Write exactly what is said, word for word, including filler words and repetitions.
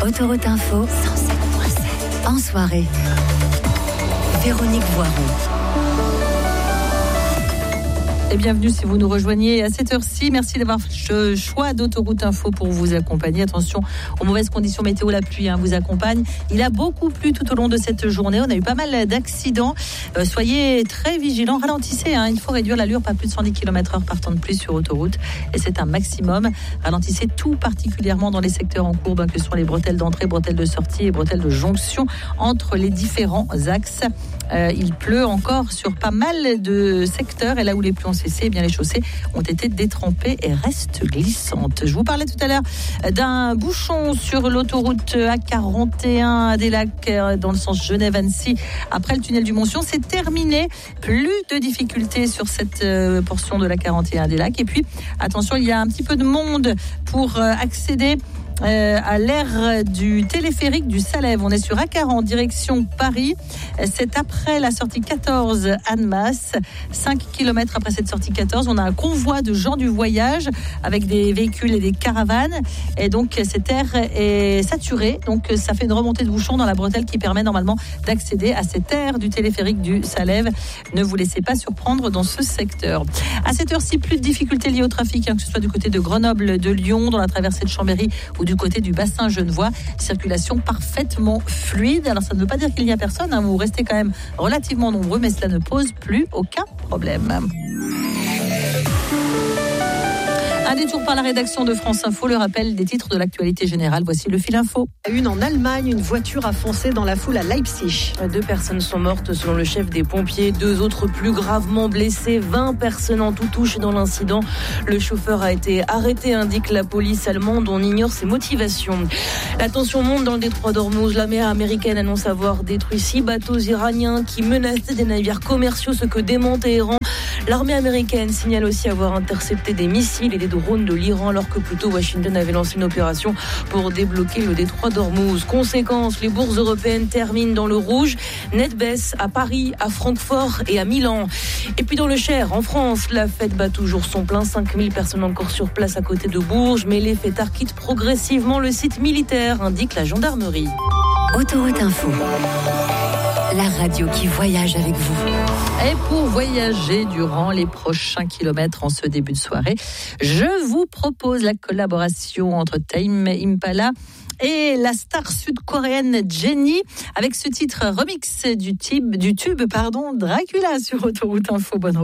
Autoroute Info, cent sept virgule sept. En soirée, Véronique Voiron. Et bienvenue si vous nous rejoignez à cette heure-ci. Merci d'avoir fait le choix d'Autoroute Info pour vous accompagner. Attention aux mauvaises conditions météo, la pluie hein, vous accompagne. Il a beaucoup plu tout au long de cette journée. On a eu pas mal d'accidents. Euh, soyez très vigilants, ralentissez. Hein. Il faut réduire l'allure, pas plus de cent dix kilomètres heure par temps de pluie sur autoroute. Et c'est un maximum. Ralentissez tout particulièrement dans les secteurs en courbe, hein, que sont les bretelles d'entrée, bretelles de sortie et bretelles de jonction entre les différents axes. Euh, il pleut encore sur pas mal de secteurs et là où les pluies ont cessé, eh bien les chaussées ont été détrempées et restent glissantes. Je vous parlais tout à l'heure d'un bouchon sur l'autoroute A quarante et un des Lacs dans le sens Genève-Annecy après le tunnel du Montsion. C'est terminé, plus de difficultés sur cette euh, portion de la quarante et un des Lacs. Et puis attention, il y a un petit peu de monde pour euh, accéder Euh, à l'aire du téléphérique du Salève. On est sur A quarante, direction Paris. C'est après la sortie quatorze Annemasse. cinq kilomètres après cette sortie quatorze, on a un convoi de gens du voyage avec des véhicules et des caravanes. Et donc, cette aire est saturée. Donc, ça fait une remontée de bouchons dans la bretelle qui permet normalement d'accéder à cette aire du téléphérique du Salève. Ne vous laissez pas surprendre dans ce secteur. À cette heure-ci, plus de difficultés liées au trafic, hein, que ce soit du côté de Grenoble, de Lyon, dans la traversée de Chambéry ou du côté du bassin genevois. Circulation parfaitement fluide. Alors ça ne veut pas dire qu'il n'y a personne, hein, vous restez quand même relativement nombreux, mais cela ne pose plus aucun problème. Un détour par la rédaction de France Info, le rappel des titres de l'actualité générale. Voici le fil info. Une en Allemagne, une voiture a foncé dans la foule à Leipzig. Deux personnes sont mortes selon le chef des pompiers, deux autres plus gravement blessées, vingt personnes en tout touchent dans l'incident. Le chauffeur a été arrêté, indique la police allemande, on ignore ses motivations. La tension monte dans le détroit d'Ormuz, la mer américaine annonce avoir détruit six bateaux iraniens qui menaçaient des navires commerciaux, ce que dément Téhéran. L'armée américaine signale aussi avoir intercepté des missiles et des drones de l'Iran, alors que plus tôt Washington avait lancé une opération pour débloquer le détroit d'Ormuz. Conséquence, les bourses européennes terminent dans le rouge. Net baisse à Paris, à Francfort et à Milan. Et puis dans le Cher, en France, la fête bat toujours son plein. cinq mille personnes encore sur place à côté de Bourges, mais les fêtards quittent progressivement le site militaire, indique la gendarmerie. Autoroute Info, la radio qui voyage avec vous. Et pour voyager durant les prochains kilomètres en ce début de soirée, je vous propose la collaboration entre Tame Impala et la star sud-coréenne Jennie avec ce titre remix du tube, du tube pardon, Dracula sur Autoroute Info. Bonne